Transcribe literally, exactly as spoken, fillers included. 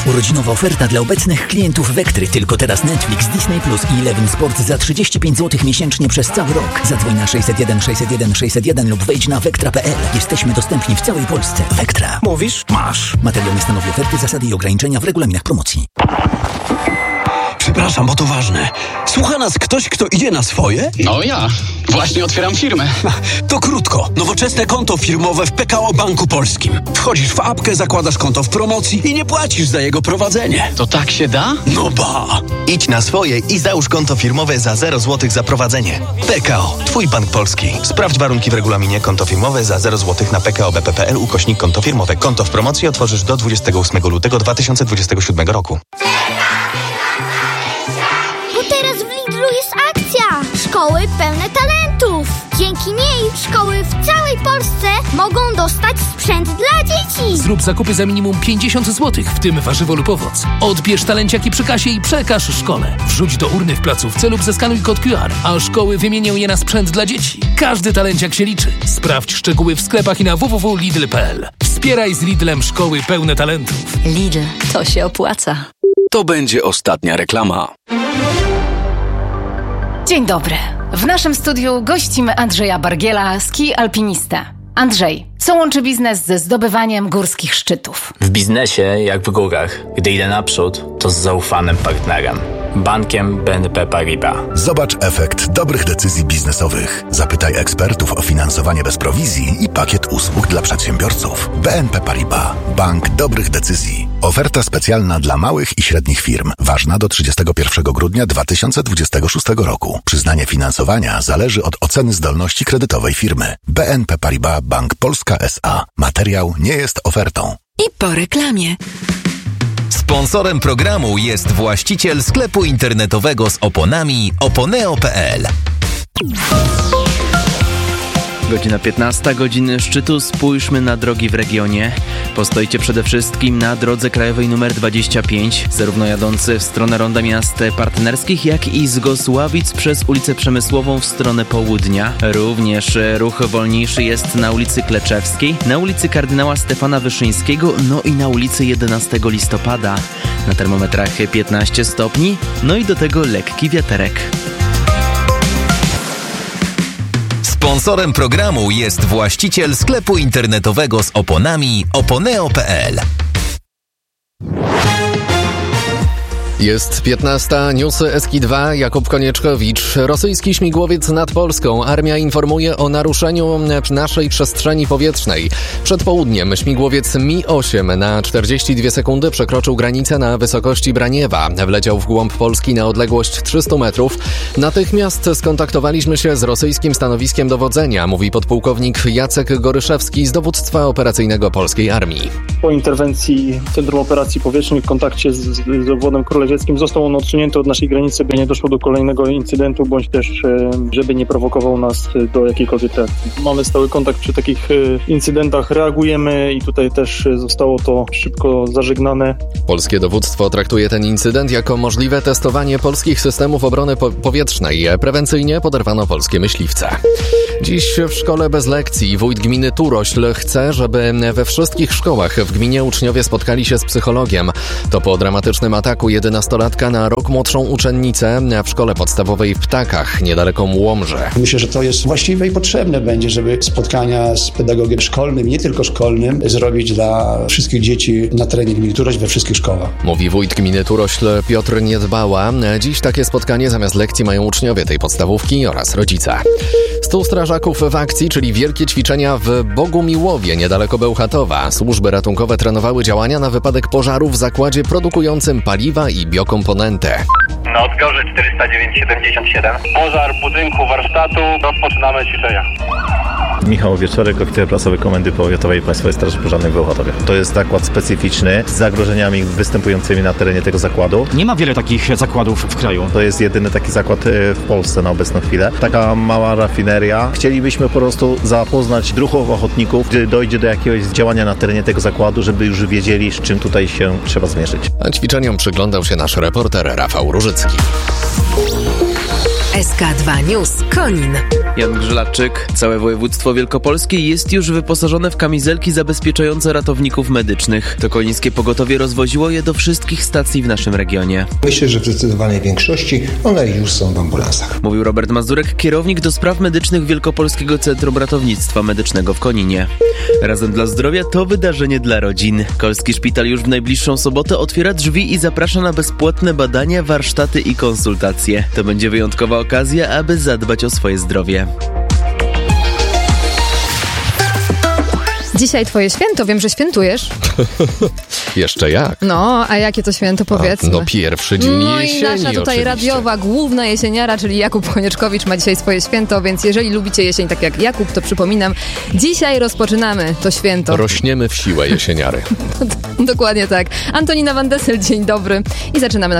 Urodzinowa oferta dla obecnych klientów Vectry. Tylko teraz Netflix, Disney Plus i Eleven Sport za trzydzieści pięć złotych miesięcznie przez cały rok. Zadzwoń na sześćset jeden sześćset jeden sześćset jeden lub wejdź na vectra kropka p l. Jesteśmy dostępni w całej Polsce. Vectra. Mówisz? Masz. Materiał nie stanowi oferty, zasady i ograniczenia w regulaminach promocji. Przepraszam, bo to ważne. Słucha nas ktoś, kto idzie na swoje? No ja. Właśnie otwieram firmę. To krótko. Nowoczesne konto firmowe w P K O Banku Polskim. Wchodzisz w apkę, zakładasz konto w promocji i nie płacisz za jego prowadzenie. To tak się da? No ba! Idź na swoje i załóż konto firmowe za zero złotych za prowadzenie. P K O. Twój bank polski. Sprawdź warunki w regulaminie. Konto firmowe za zero złotych na p k o b p kropka p l ukośnik konto firmowe. Konto w promocji otworzysz do dwudziestego ósmego lutego dwa tysiące dwudziestego siódmego roku. Teraz w Lidlu jest akcja! Szkoły pełne talentów! Dzięki niej szkoły w całej Polsce mogą dostać sprzęt dla dzieci! Zrób zakupy za minimum pięćdziesiąt złotych, w tym warzywo lub owoc. Odbierz talenciaki przy kasie i przekaż szkole. Wrzuć do urny w placówce lub zeskanuj kod Q R, a szkoły wymienią je na sprzęt dla dzieci. Każdy talenciak się liczy. Sprawdź szczegóły w sklepach i na w w w kropka lidl kropka p l. Wspieraj z Lidlem szkoły pełne talentów. Lidl, to się opłaca. To będzie ostatnia reklama. Dzień dobry. W naszym studiu gościmy Andrzeja Bargiela, ski alpinistę. Andrzej, co łączy biznes ze zdobywaniem górskich szczytów? W biznesie, jak w górach, gdy idę naprzód, to z zaufanym partnerem. Bankiem B N P Paribas. Zobacz efekt dobrych decyzji biznesowych. Zapytaj ekspertów o finansowanie bez prowizji i pakiet usług dla przedsiębiorców. B N P Paribas. Bank dobrych decyzji. Oferta specjalna dla małych i średnich firm. Ważna do trzydziestego pierwszego grudnia dwa tysiące dwudziestego szóstego roku. Przyznanie finansowania zależy od oceny zdolności kredytowej firmy. B N P Paribas Bank Polska S A. Materiał nie jest ofertą. I po reklamie. Sponsorem programu jest właściciel sklepu internetowego z oponami oponeo kropka p l. Godzina piętnasta, godziny szczytu. Spójrzmy na drogi w regionie. Postoicie przede wszystkim na drodze krajowej numer dwadzieścia pięć, zarówno jadący w stronę Ronda Miast Partnerskich, jak i z Gosławic przez ulicę Przemysłową w stronę południa. Również ruch wolniejszy jest na ulicy Kleczewskiej, na ulicy Kardynała Stefana Wyszyńskiego, no i na ulicy jedenastego listopada. Na termometrach piętnaście stopni, no i do tego lekki wiaterek. Sponsorem programu jest właściciel sklepu internetowego z oponami oponeo kropka p l. Jest piętnasta, newsy S K dwa, Jakub Konieczkowicz. Rosyjski śmigłowiec nad Polską. Armia informuje o naruszeniu naszej przestrzeni powietrznej. Przed południem śmigłowiec Mi osiem na czterdzieści dwie sekundy przekroczył granicę na wysokości Braniewa. Wleciał w głąb Polski na odległość trzysta metrów. Natychmiast skontaktowaliśmy się z rosyjskim stanowiskiem dowodzenia, mówi podpułkownik Jacek Goryszewski z dowództwa operacyjnego polskiej armii. Po interwencji Centrum Operacji Powietrznych w kontakcie z, z dowodem królewskim został on odsunięty od naszej granicy, by nie doszło do kolejnego incydentu, bądź też żeby nie prowokował nas do jakiejkolwiek reakcji. Mamy stały kontakt przy takich incydentach, reagujemy i tutaj też zostało to szybko zażegnane. Polskie dowództwo traktuje ten incydent jako możliwe testowanie polskich systemów obrony po- powietrznej. Prewencyjnie poderwano polskie myśliwce. Dziś w szkole bez lekcji wójt gminy Turośl chce, żeby we wszystkich szkołach w gminie uczniowie spotkali się z psychologiem. To po dramatycznym ataku jedenastolatka na rok młodszą uczennicę w szkole podstawowej w Ptakach, niedaleko Łomży. Myślę, że to jest właściwe i potrzebne będzie, żeby spotkania z pedagogiem szkolnym, nie tylko szkolnym, zrobić dla wszystkich dzieci na terenie gminy Turośl we wszystkich szkołach. Mówi wójt gminy Turośl Piotr Niedbała. Dziś takie spotkanie zamiast lekcji mają uczniowie tej podstawówki oraz rodzice. Stu strażaków w akcji, czyli wielkie ćwiczenia w Bogumiłowie, niedaleko Bełchatowa. Służby ratunkowe trenowały działania na wypadek pożaru w zakładzie produkującym paliwa i biokomponenty. Na odbiorze czterysta dziewięć siedemdziesiąt siedem. Pożar budynku warsztatu. Rozpoczynamy ćwiczenia. Michał Wieczorek, oficer prasowy Komendy Powiatowej Państwowej Straży Pożarnej w Bełchatowie. To jest zakład specyficzny z zagrożeniami występującymi na terenie tego zakładu. Nie ma wiele takich zakładów w kraju. To jest jedyny taki zakład w Polsce na obecną chwilę. Taka mała rafineria. Chcielibyśmy po prostu zapoznać druhów ochotników, gdy dojdzie do jakiegoś działania na terenie tego zakładu, żeby już wiedzieli, z czym tutaj się trzeba zmierzyć. A ćwiczeniom przyglądał się nasz reporter Rafał Różycki. S K dwa News Konin. Jan Grzylaczyk. Całe województwo wielkopolskie jest już wyposażone w kamizelki zabezpieczające ratowników medycznych. To Konińskie Pogotowie rozwoziło je do wszystkich stacji w naszym regionie. Myślę, że w zdecydowanej większości one już są w ambulansach. Mówił Robert Mazurek, kierownik do spraw medycznych Wielkopolskiego Centrum Ratownictwa Medycznego w Koninie. Razem dla zdrowia to wydarzenie dla rodzin. Kolski Szpital już w najbliższą sobotę otwiera drzwi i zaprasza na bezpłatne badania, warsztaty i konsultacje. To będzie wyjątkowa okazja, aby zadbać o swoje zdrowie. Dzisiaj twoje święto, wiem, że świętujesz. Jeszcze jak? No, a jakie to święto, powiedzmy? A, no pierwszy dzień no jesieni. No i nasza tutaj oczywiście. radiowa, główna jesieniara, czyli Jakub Konieczkowicz ma dzisiaj swoje święto, więc jeżeli lubicie jesień tak jak Jakub, to przypominam, dzisiaj rozpoczynamy to święto. Rośniemy w siłę jesieniary. Dokładnie tak. Antonina Van Dessel, dzień dobry. I zaczynamy